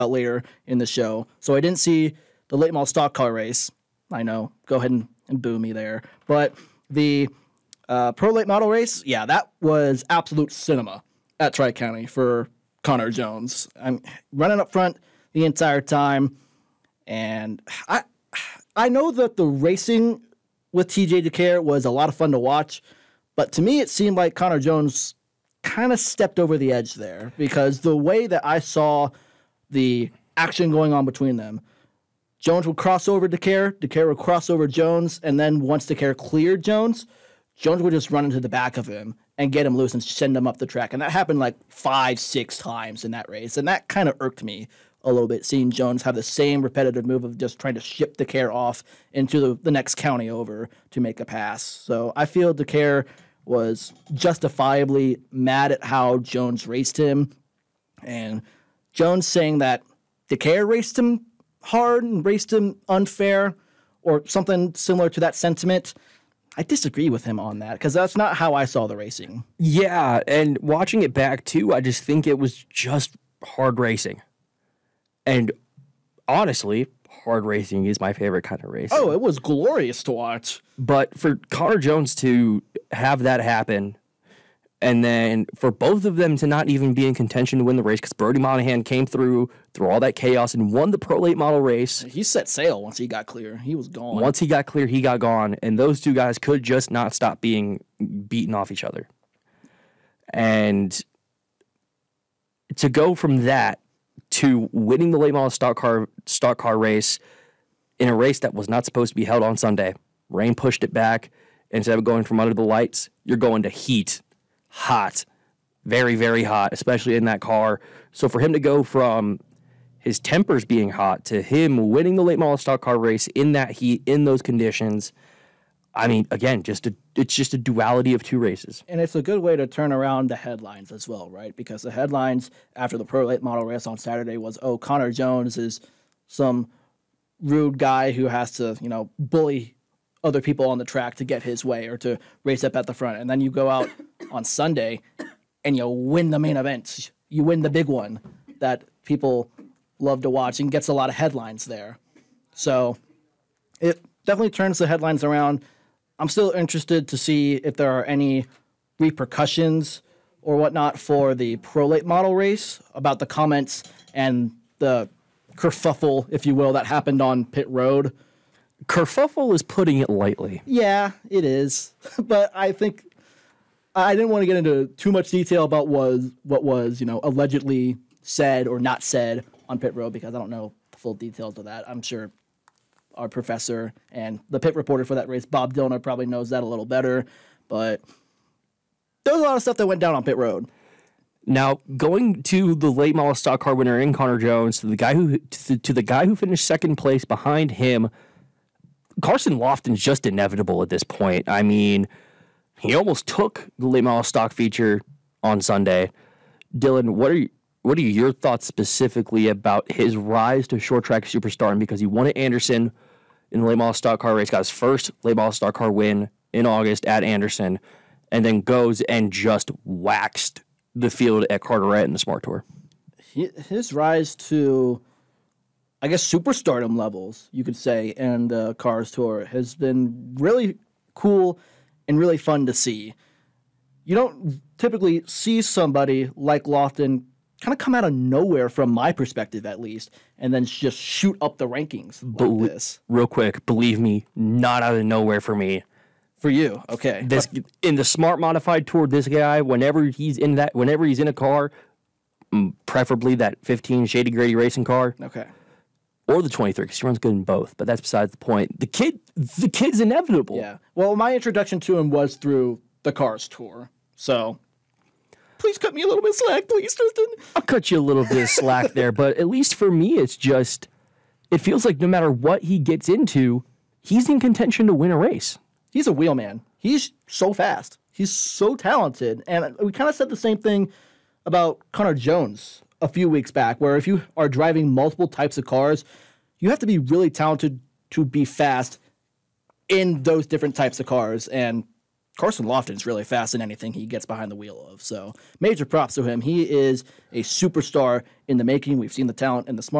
later in the show. So I didn't see the late model stock car race. I know. Go ahead and boo me there. But the pro late model race, yeah, that was absolute cinema at Tri-County for Connor Jones. I'm running up front the entire time. And I know that the racing with TJ DeCare was a lot of fun to watch. But to me, it seemed like Connor Jones kind of stepped over the edge there, because the way that I saw the action going on between them, Jones would cross over DeCare would cross over Jones, and then once DeCare cleared Jones would just run into the back of him and get him loose and send him up the track. And that happened like 5-6 times in that race, and that kind of irked me a little bit, seeing Jones have the same repetitive move of just trying to ship DeCare off into the next county over to make a pass. So I feel DeCare was justifiably mad at how Jones raced him, and Jones saying that DeCare raced him hard and raced him unfair, or something similar to that sentiment. I disagree with him on that, because that's not how I saw the racing. Yeah, and watching it back too, I just think it was just hard racing. And honestly, hard racing is my favorite kind of racing. Oh, it was glorious to watch. But for Connor Jones to have that happen, and then for both of them to not even be in contention to win the race, because Brody Monahan came through all that chaos and won the Pro Late Model race. He set sail once he got clear. He was gone. Once he got clear, he got gone. And those two guys could just not stop being beaten off each other. And to go from that to winning the late model stock car race in a race that was not supposed to be held on Sunday. Rain pushed it back. Instead of going from under the lights, you're going to heat. Hot. Very, very hot, especially in that car. So for him to go from his tempers being hot to him winning the late model stock car race in that heat, in those conditions, I mean, again, it's just a duality of two races. And it's a good way to turn around the headlines as well, right? Because the headlines after the Pro Late Model race on Saturday was, oh, Connor Jones is some rude guy who has to, bully other people on the track to get his way or to race up at the front. And then you go out on Sunday and you win the main event. You win the big one that people love to watch and gets a lot of headlines there. So it definitely turns the headlines around. I'm still interested to see if there are any repercussions or whatnot for the Pro Late Model race about the comments and the kerfuffle, if you will, that happened on pit road. Kerfuffle is putting it lightly. Yeah, it is. But I think I didn't want to get into too much detail about what was, allegedly said or not said on pit road, because I don't know the full details of that. I'm sure our professor and the pit reporter for that race, Bob Dillner, probably knows that a little better. But there was a lot of stuff that went down on pit road. Now, going to the late model stock car winner in Connor Jones, to the guy who finished second place behind him, Carson Lofton's just inevitable at this point. I mean, he almost took the late model stock feature on Sunday. Dylan, what are your thoughts specifically about his rise to short track superstar? And because he won at Anderson in the late model stock car race, got his first late model stock car win in August at Anderson, and then goes and just waxed the field at Carteret in the Smart Tour. His rise to, I guess, superstardom levels, you could say, in the Cars Tour has been really cool and really fun to see. You don't typically see somebody like Lofton kind of come out of nowhere, from my perspective at least, and then just shoot up the rankings like this. Real quick, believe me, not out of nowhere for me. For you, okay. In the Smart Modified Tour, this guy, whenever he's in a car, preferably that 15 Shady Grady racing car, okay, or the 23, because he runs good in both. But that's besides the point. The kid's inevitable. Yeah. Well, my introduction to him was through the Cars Tour, so please cut me a little bit of slack, please, Tristan. I'll cut you a little bit of slack there, but at least for me, it feels like no matter what he gets into, he's in contention to win a race. He's a wheelman. He's so fast. He's so talented. And we kind of said the same thing about Connor Jones a few weeks back, where if you are driving multiple types of cars, you have to be really talented to be fast in those different types of cars. And Carson Lofton's really fast in anything he gets behind the wheel of. So major props to him. He is a superstar in the making. We've seen the talent and the smart.